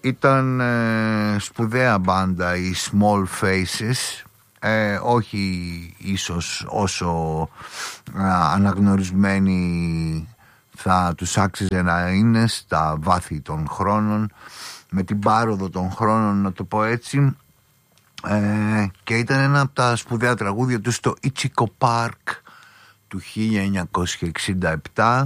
Ήταν σπουδαία μπάντα οι Small Faces, όχι ίσως όσο αναγνωρισμένοι θα τους άξιζε να είναι στα βάθη των χρόνων, με την πάροδο των χρόνων, να το πω έτσι. Και ήταν ένα από τα σπουδαία τραγούδια του στο Ichigo Park του 1967.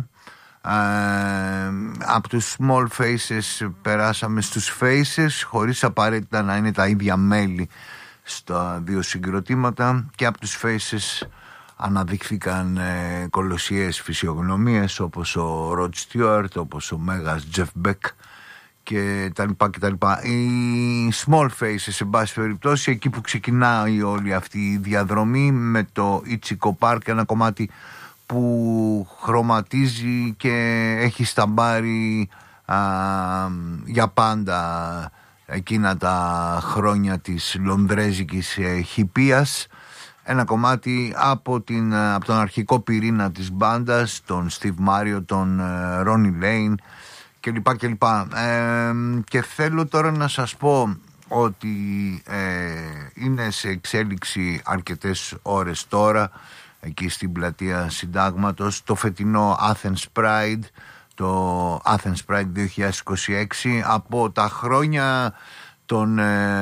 Από τους Small Faces περάσαμε στους Faces, χωρίς απαραίτητα να είναι τα ίδια μέλη στα δύο συγκροτήματα, και από τους Faces αναδείχθηκαν κολοσιαίες φυσιογνωμίες όπως ο Rod Stewart, όπως ο Μέγας Jeff Beck και τα λοιπά και τα λοιπά. Οι Small Faces, σε πάση περιπτώσει, εκεί που ξεκινάει όλη αυτή η διαδρομή με το Ichigo Park, ένα κομμάτι που χρωματίζει και έχει σταμπάρει για πάντα εκείνα τα χρόνια της λονδρέζικης χιπίας. Ένα κομμάτι από τον αρχικό πυρήνα της μπάντας, τον Steve Mario, τον Ronnie Lane κλπ. Και θέλω τώρα να σας πω ότι είναι σε εξέλιξη αρκετές ώρες τώρα εκεί στην πλατεία Συντάγματος το φετινό Athens Pride, το Athens Pride 2026, από τα χρόνια των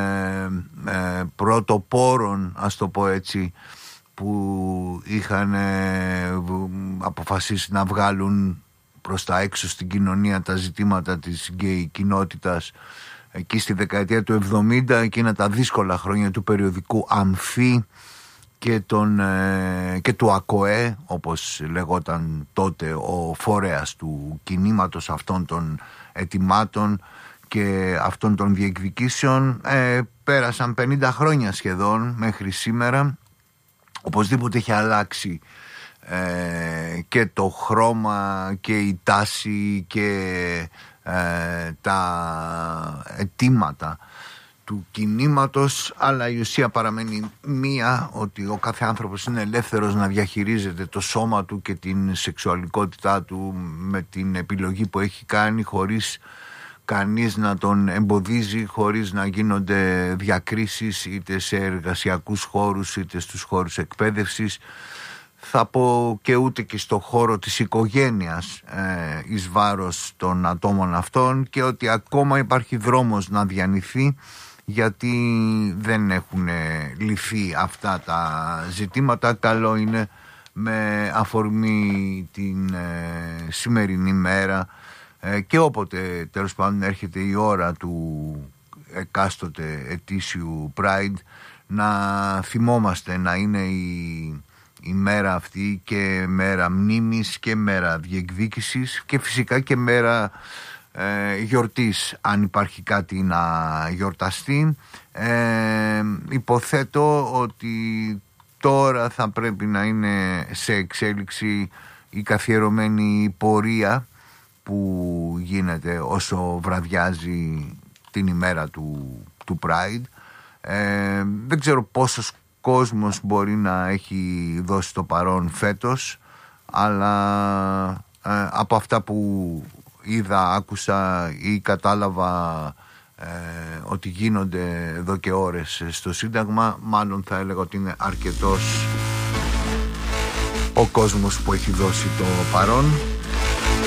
πρωτοπόρων, ας το πω έτσι, που είχαν αποφασίσει να βγάλουν προς τα έξω στην κοινωνία τα ζητήματα της γκέι κοινότητας εκεί στη δεκαετία του 70, εκείνα τα δύσκολα χρόνια του περιοδικού Αμφί και του ΑΚΟΕ, όπως λεγόταν τότε ο φορέας του κινήματος αυτών των αιτημάτων και αυτών των διεκδικήσεων. Πέρασαν 50 χρόνια σχεδόν μέχρι σήμερα. Οπωσδήποτε έχει αλλάξει και το χρώμα και η τάση και τα αιτήματα του κινήματος, αλλά η ουσία παραμένει μία, ότι ο κάθε άνθρωπος είναι ελεύθερος να διαχειρίζεται το σώμα του και την σεξουαλικότητά του με την επιλογή που έχει κάνει, χωρίς κανείς να τον εμποδίζει, χωρίς να γίνονται διακρίσεις είτε σε εργασιακούς χώρους είτε στους χώρους εκπαίδευσης, θα πω και ούτε και στο χώρο της οικογένειας, εις βάρος των ατόμων αυτών, και ότι ακόμα υπάρχει δρόμος να διανυθεί, γιατί δεν έχουν λυθεί αυτά τα ζητήματα. Καλό είναι με αφορμή την σημερινή μέρα και όποτε τέλος πάντων έρχεται η ώρα του εκάστοτε ετήσιου Pride, να θυμόμαστε να είναι η μέρα αυτή και μέρα μνήμης και μέρα διεκδίκησης και φυσικά και μέρα γιορτής, αν υπάρχει κάτι να γιορταστεί. Υποθέτω ότι τώρα θα πρέπει να είναι σε εξέλιξη η καθιερωμένη πορεία που γίνεται όσο βραδιάζει την ημέρα του Pride. Δεν ξέρω πόσος κόσμος μπορεί να έχει δώσει το παρόν φέτος, αλλά από αυτά που είδα, άκουσα ή κατάλαβα ότι γίνονται εδώ και ώρες στο Σύνταγμα, μάλλον θα έλεγα ότι είναι αρκετός ο κόσμος που έχει δώσει το παρόν.